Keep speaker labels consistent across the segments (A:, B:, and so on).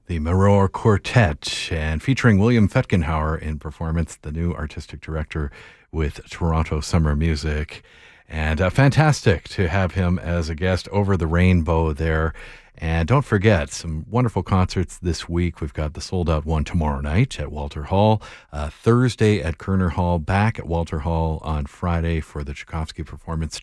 A: The Maror Quartet, and featuring William Fetgenhauer in performance, the new artistic director with Toronto Summer Music. And fantastic to have him as a guest over the rainbow there. And don't forget, some wonderful concerts this week. We've got the sold-out one tomorrow night at Walter Hall, Thursday at Kerner Hall, back at Walter Hall on Friday for the Tchaikovsky performance.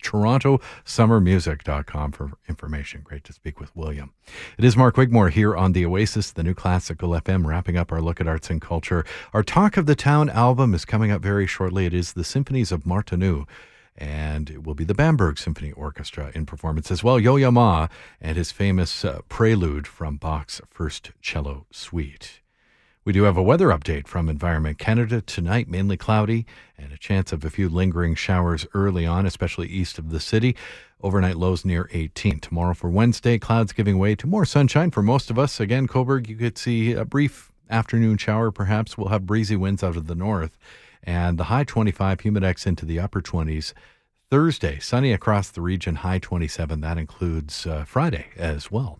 A: TorontoSummerMusic.com for information. Great to speak with William. It is Mark Wigmore here on The Oasis, the new Classical FM, wrapping up our look at arts and culture. Our Talk of the Town album is coming up very shortly. It is the Symphonies of Martineau, and it will be the Bamberg Symphony Orchestra in performance as well. Yo-Yo Ma and his famous prelude from Bach's First Cello Suite. We do have a weather update from Environment Canada tonight, mainly cloudy and a chance of a few lingering showers early on, especially east of the city. Overnight lows near 18. Tomorrow for Wednesday, clouds giving way to more sunshine for most of us. Again, Cobourg, you could see a brief afternoon shower perhaps. We'll have breezy winds out of the north. And the high 25, humidex into the upper 20s. Thursday, sunny across the region, high 27. That includes Friday as well.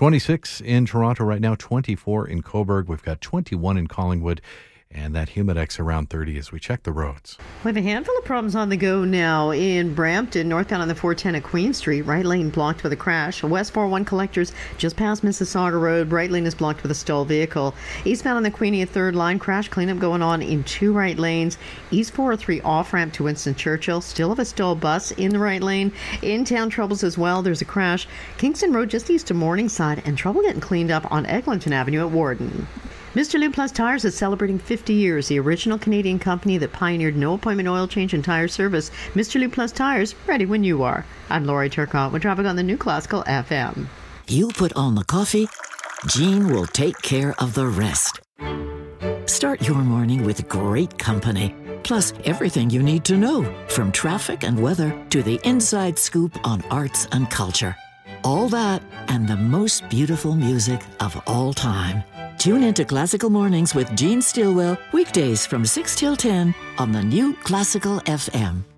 A: 26 in Toronto right now, 24 in Cobourg. We've got 21 in Collingwood. And that humidex around 30 as we check the roads.
B: We have a handful of problems on the go now in Brampton, northbound on the 410 at Queen Street. Right lane blocked with a crash. West 401 collectors just past Mississauga Road. Right lane is blocked with a stalled vehicle. Eastbound on the Queenie at third line. Crash cleanup going on in two right lanes. East 403 off-ramp to Winston Churchill. Still have a stalled bus in the right lane. In-town troubles as well. There's a crash. Kingston Road just east of Morningside, and trouble getting cleaned up on Eglinton Avenue at Warden. Mr. Lube Plus Tires is celebrating 50 years, the original Canadian company that pioneered no-appointment oil change and tire service. Mr. Lube Plus Tires, ready when you are. I'm Laurie Turcotte with traffic on the new Classical FM.
C: You put on the coffee, Jean will take care of the rest. Start your morning with great company, plus everything you need to know, from traffic and weather to the inside scoop on arts and culture. All that and the most beautiful music of all time. Tune into Classical Mornings with Jean Stilwell, weekdays from 6 till 10 on the new Classical FM.